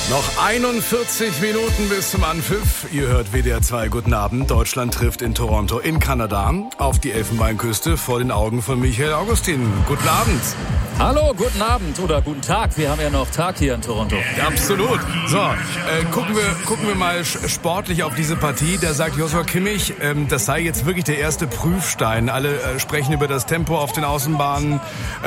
Noch 41 Minuten bis zum Anpfiff. Ihr hört WDR 2. Guten Abend. Deutschland trifft in Toronto in Kanada auf die Elfenbeinküste vor den Augen von Michael Augustin. Guten Abend. Hallo, guten Abend oder guten Tag. Wir haben ja noch Tag hier in Toronto. Ja, absolut. So, gucken wir mal sportlich auf diese Partie. Da sagt Joshua Kimmich, das sei jetzt wirklich der erste Prüfstein. Alle sprechen über das Tempo auf den Außenbahnen.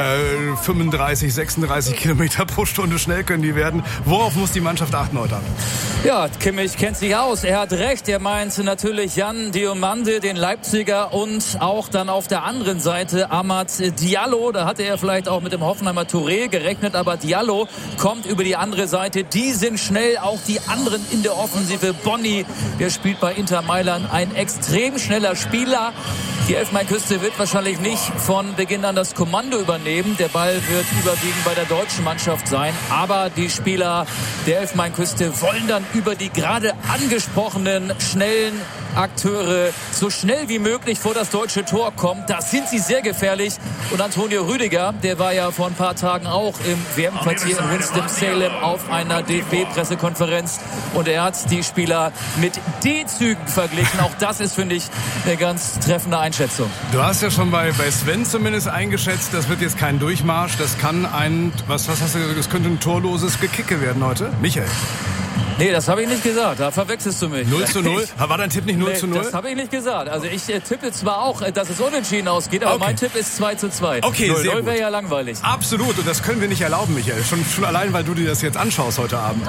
35, 36 Kilometer pro Stunde schnell können die werden. Worauf muss die Mannschaft achten heute Abend? Ja, Kimmich kennt sich aus. Er hat recht. Er meint natürlich Jan Diomande, den Leipziger, und auch dann auf der anderen Seite Amad Diallo. Da hatte er vielleicht auch mit dem Hoffenheimer Touré gerechnet, aber Diallo kommt über die andere Seite. Die sind schnell, auch die anderen in der Offensive. Bonni, der spielt bei Inter Mailand, ein extrem schneller Spieler. Die Elfenbeinküste wird wahrscheinlich nicht von Beginn an das Kommando übernehmen. Der Ball wird überwiegend bei der deutschen Mannschaft sein. Aber die Spieler der Elfenbeinküste wollen dann über die gerade angesprochenen schnellen Akteure so schnell wie möglich vor das deutsche Tor kommen. Da sind sie sehr gefährlich. Und Antonio Rüdiger, der war ja vor ein paar Tagen auch im WM-Quartier in Winston-Salem auf einer DFB-Pressekonferenz. Und er hat die Spieler mit D-Zügen verglichen. Auch das ist, finde ich, eine ganz treffende Einschätzung. Du hast ja schon bei Sven zumindest eingeschätzt, das wird jetzt kein Durchmarsch. Das kann was hast du gesagt, das könnte ein torloses Gekicke werden heute? Michael? Nee, das habe ich nicht gesagt. Da verwechselst du mich. 0:0? War dein Tipp nicht 0:0? Das habe ich nicht gesagt. Also ich tippe zwar auch, dass es unentschieden ausgeht, aber mein Tipp ist 2:2. Okay, 0:0 wäre ja langweilig. Absolut, und das können wir nicht erlauben, Michael. Schon allein, weil du dir das jetzt anschaust heute Abend.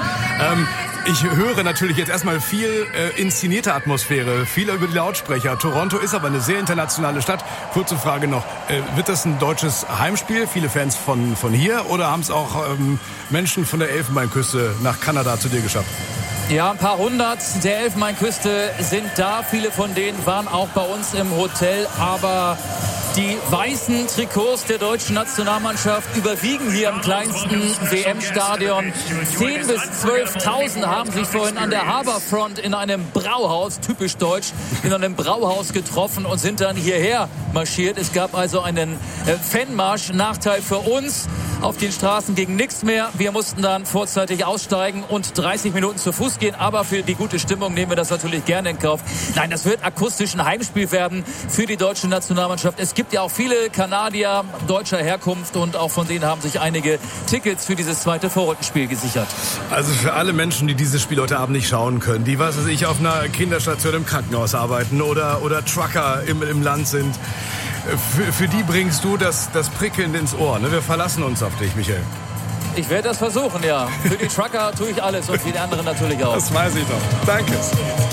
Ich höre natürlich jetzt erstmal viel inszenierte Atmosphäre, viel über die Lautsprecher. Toronto ist aber eine sehr internationale Stadt. Kurze Frage noch, wird das ein deutsches Heimspiel? Viele Fans von hier, oder haben es auch Menschen von der Elfenbeinküste nach Kanada zu dir geschafft? Ja, ein paar hundert der Elfenbeinküste sind da. Viele von denen waren auch bei uns im Hotel. Aber die weißen Trikots der deutschen Nationalmannschaft überwiegen hier im kleinsten WM-Stadion. 10.000 bis 12.000 haben sich vorhin an der Harbourfront in einem Brauhaus, typisch deutsch, in einem Brauhaus getroffen und sind dann hierher marschiert. Es gab also einen Fanmarsch. Nachteil für uns: auf den Straßen ging nichts mehr. Wir mussten dann vorzeitig aussteigen und 30 Minuten zu Fuß gehen. Aber für die gute Stimmung nehmen wir das natürlich gerne in Kauf. Nein, das wird akustisch ein Heimspiel werden für die deutsche Nationalmannschaft. Es gibt ja auch viele Kanadier deutscher Herkunft und auch von denen haben sich einige Tickets für dieses zweite Vorrundenspiel gesichert. Also für alle Menschen, die dieses Spiel heute Abend nicht schauen können, die, was weiß ich, auf einer Kinderstation im Krankenhaus arbeiten oder Trucker im Land sind, für die bringst du das Prickeln ins Ohr. Ne? Wir verlassen uns auf dich, Michael. Ich werde das versuchen, ja. Für die Trucker tue ich alles und für die anderen natürlich auch. Das weiß ich doch. Danke.